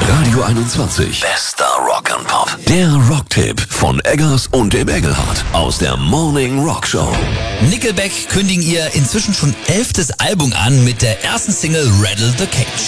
Radio 21. Bester Rock and Pop. Der Rocktipp von Eggers und dem Engelhardt aus der Morning Rock Show. Nickelback kündigen ihr inzwischen schon 11. Album an mit der ersten Single Rattle the Cage.